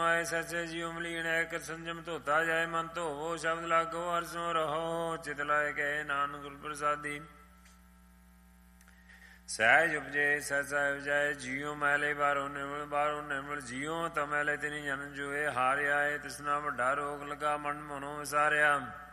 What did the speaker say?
ਆਏ ਸੱਚੇ ਜੀਉ ਮਲੀਨ ਇੱਕ ਸੰਜਮ ਧੋਤਾ ਜਾਏ ਮਨ ਧੋਵੋ ਸ਼ਬਦ ਲਾਗੋ ਅਰਸੋਂ ਰਹੋ ਚਿਤ ਲਾਇ ਕਹੇ ਨਾਨਕ ਗੁਰ ਪ੍ਰਸਾਦੀ ਸਹਿਜ ਉਪਜੇ ਸਹਿਜ ਉਪਜਾਏ ਜੀਉ ਮੈਲੇ ਬਾਹਰੋਂ ਨਿਰਮਲ ਜੀਉ ਤਾਂ ਮੈਲੇ ਤਿਨੀ ਜਨ ਜੋਏ ਹਾਰਿਆ ਏ ਤਿਸਨਾ ਵੱਡਾ ਰੋਗ ਲਗਾ ਮਨ ਮਨੋਂ ਵਿਸਾਰਿਆ